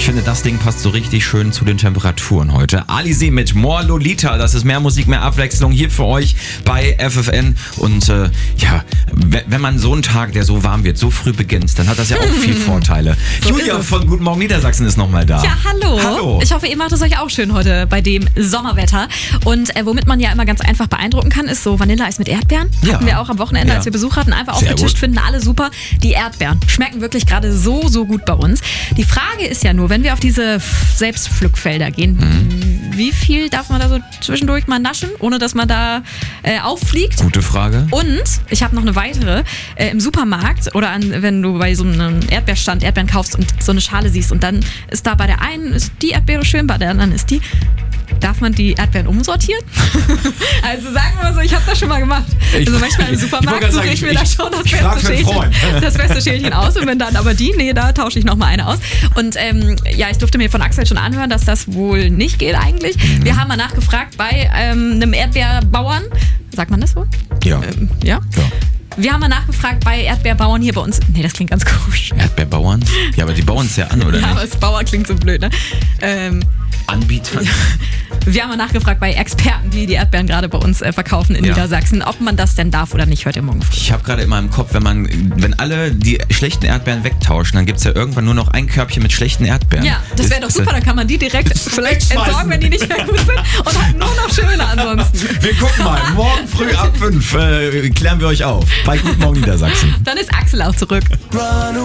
Ich finde, das Ding passt so richtig schön zu den Temperaturen heute. Alizé mit More Lolita, das ist mehr Musik, mehr Abwechslung hier für euch bei FFN. Und wenn man so einen Tag, der so warm wird, so früh beginnt, dann hat das ja auch viel Vorteile. So Julia von Guten Morgen Niedersachsen ist nochmal da. Ja, hallo. Ich hoffe, ihr macht es euch auch schön heute bei dem Sommerwetter. Und womit man ja immer ganz einfach beeindrucken kann, ist so Vanilleeis mit Erdbeeren. Ja. Hatten wir auch am Wochenende, als wir Besuch hatten, einfach Sehr aufgetischt, gut. finden alle super. Die Erdbeeren schmecken wirklich gerade so gut bei uns. Die Frage ist ja nur, wenn wir auf diese Selbstpflückfelder gehen, wie viel darf man da so zwischendurch mal naschen, ohne dass man da auffliegt? Gute Frage. Und ich habe noch eine weitere. Im Supermarkt oder wenn du bei so einem Erdbeerstand Erdbeeren kaufst und so eine Schale siehst und dann ist da bei der einen ist die Erdbeere schön, bei der anderen ist die. Darf man die Erdbeeren umsortieren? Also sagen wir mal so, ich habe das schon mal gemacht. Also manchmal im Supermarkt suche ich mir da schon das beste Schälchen aus und wenn dann aber da tausche ich nochmal eine aus. Und ich durfte mir von Axel schon anhören, dass das wohl nicht geht eigentlich. Wir haben mal nachgefragt bei einem Erdbeerbauern. Sagt man das so? Ja. Ja. Wir haben mal nachgefragt bei Erdbeerbauern hier bei uns. Nee, das klingt ganz komisch. Erdbeerbauern? Ja, aber die bauen es ja an, oder Ja, nicht? aber das Bauer klingt so blöd, ne? Anbieter? Wir haben mal nachgefragt bei Experten, die Erdbeeren gerade bei uns verkaufen in Niedersachsen, ob man das denn darf oder nicht heute Morgen früh. Ich habe gerade immer im Kopf, wenn alle die schlechten Erdbeeren wegtauschen, dann gibt es ja irgendwann nur noch ein Körbchen mit schlechten Erdbeeren. Ja, das wäre doch super, dann kann man die direkt vielleicht entsorgen, wenn die nicht mehr gut sind und hat nur noch schöne ansonsten. Wir gucken mal, morgen früh ab 5 klären wir euch auf bei Guten Morgen Niedersachsen. Dann ist Axel auch zurück.